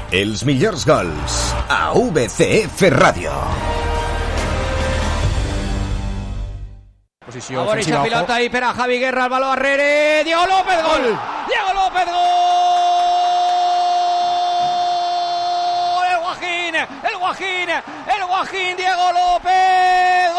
Els millors gols a VCF Ràdio. Posició ofensiva. Pilota ahí per a Javi Guerra, el baló arrere, Diego López, gol! Diego López, gol! El Guajín, Diego López,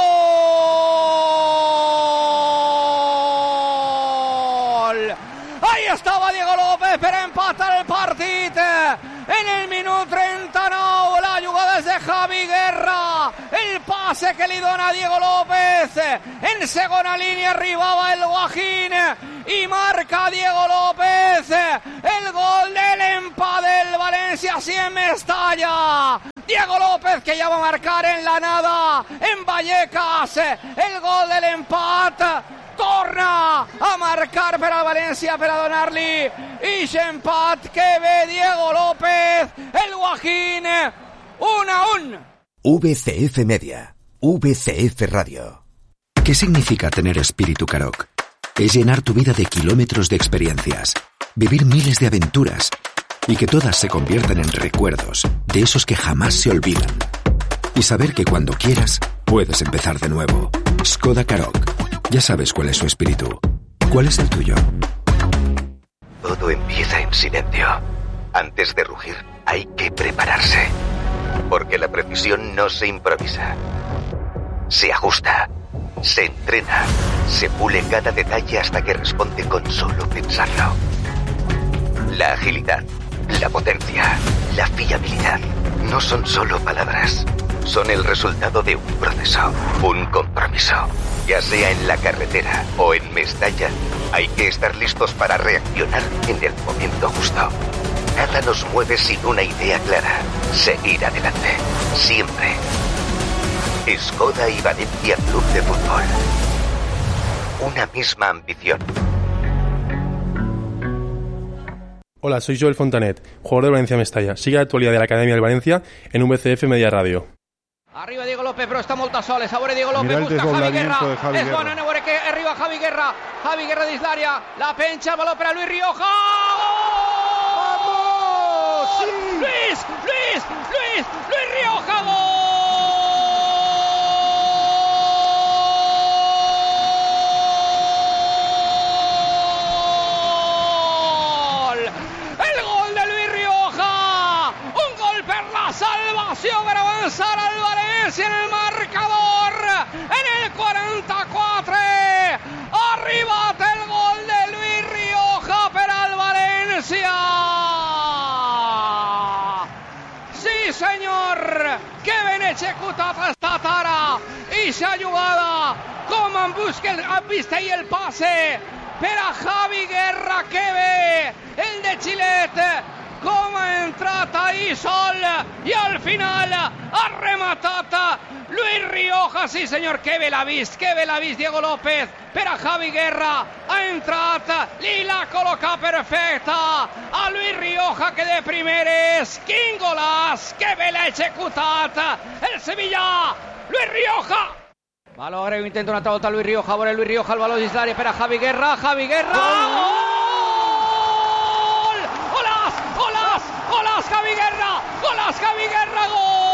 gol! Ahí estava Diego López per empatar el partit. En el minut 39, la jugada és de Javi Guerra. El pase que li dona Diego López. En segona línia arribava el Guajín i marca Diego López. El gol de l'empat del València sí en Mestalla. Diego López, que ja va marcar en la nada, en Vallecas, el gol de l'empat. Torna a marcar per al València per a donar-li ix empat que ve Diego López, el Guajín, 1-1. VCF Media, VCF Radio. ¿Qué significa tener espíritu Karoq? Es llenar tu vida de kilómetros de experiencias, vivir miles de aventuras y que todas se conviertan en recuerdos de esos que jamás se olvidan. Y saber que cuando quieras puedes empezar de nuevo. Skoda Karoq. Ya sabes cuál es su espíritu. ¿Cuál es el tuyo? Todo empieza en silencio. Antes de rugir, hay que prepararse. Porque la precisión no se improvisa. Se ajusta, se entrena, se pule cada detalle hasta que responde con solo pensarlo. La agilidad, la potencia, la fiabilidad no son solo palabras. Son el resultado de un proceso, un compromiso. Ya sea en la carretera o en Mestalla, hay que estar listos para reaccionar en el momento justo. Nada nos mueve sin una idea clara. Seguir adelante. Siempre. Skoda y Valencia Club de Fútbol. Una misma ambición. Hola, soy Joel Fontanet, jugador de Valencia Mestalla. Sigue la actualidad de la Academia del Valencia en VCF Media Radio. Arriba Diego López, però està molt a soles. A veure Diego López, busca Javi Guerra. És bona, a veure que arriba Javi Guerra. Javi Guerra dins l'àrea. La penja, el baló per a Luis Rioja. ¡Vamos! Sí. Luis Rioja, gol! El gol de Luis Rioja. Un gol per la salvació per avançar al València en el marcador. En el 44 ha arribat el gol de Luis Rioja per al València. Sí, senyor, que ben executat ha estat ara ixa jugada. Com han vist ahir el passe per a Javi Guerra, que bé el de Xilet. Com ha entrat ahí sol i al final ha rematat Luis Rioja. Sí, senyor, que bé l'ha vist Diego López per a Javi Guerra. Ha entrat, li l'ha col·locat perfecta a Luis Rioja, que de primeres. Quin golaç, que bé l'ha executat el Sevilla, Luis Rioja. Baló greu, intenta una altra volta Luis Rioja. A veure Luis Rioja, el baló dins l'àrea per a Javi Guerra. ¡Golaç, Javi Guerra! ¡Golaç, Javi Guerra!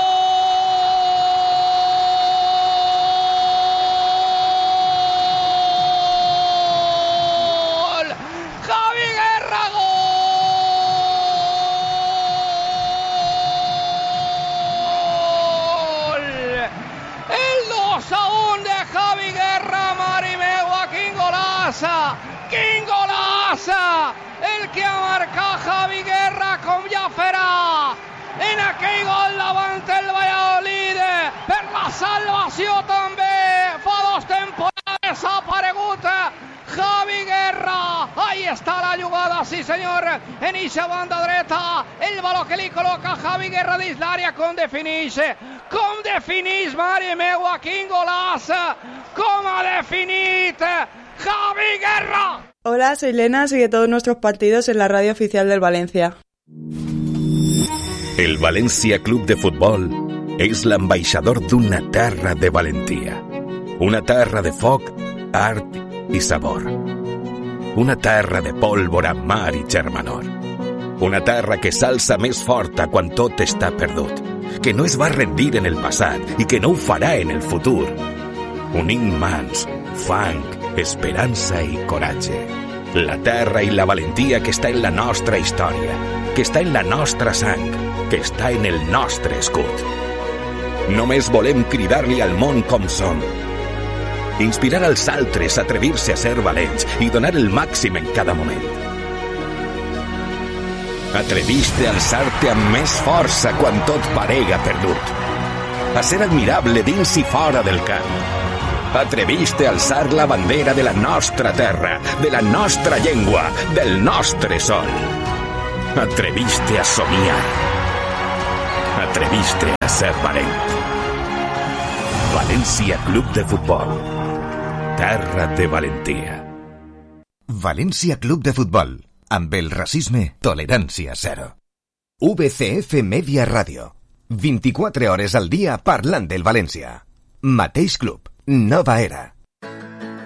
¡Gol! ¡Javi Guerra, gol! El 2-1 de Javi Guerra, mare meua, quin golaç! ¡Quin golaç! El que ha marcat Javi Guerra, com ja farà en aquell gol davant el Valladolid per la salvació també. Fa 2 temporades ha aparegut Javi Guerra. Ahí està la jugada, sí senyor, en eixa banda dreta. El baló que li col·loca Javi Guerra dins l'àrea. Com definix, mare meua, quin golaç. Com ha definit Javi Guerra. Hola, soy Lena, sigue todos nuestros partidos en la radio oficial del Valencia. El València Club de Futbol és l'ambaixador d'una terra de valentia. Una terra de foc, art i sabor. Una terra de pólvora, mar i germanor. Una terra que s'alça més forta quan tot està perdut, que no es va rendir en el passat i que no ho farà en el futur. Unint mans, fang, esperança i coratge. La terra i la valentia que està en la nostra història, que està en la nostra sang, que està en el nostre escut. Només volem cridar-li al món com som. Inspirar als altres a atrevir-se a ser valents i donar el màxim en cada moment. Atreviste a alçar-te amb més força quan tot parega perdut. A ser admirable dins i fora del camp. Atreviste a alçar la bandera de la nostra terra, de la nostra llengua, del nostre sol. Atreviste a somiar. Atreviste a ser valent. València Club de Futbol. Terra de valentia. València Club de Futbol. Amb el racisme, tolerància zero. VCF Media Ràdio. 24 hores al dia parlant del València. Mateix club, nova era.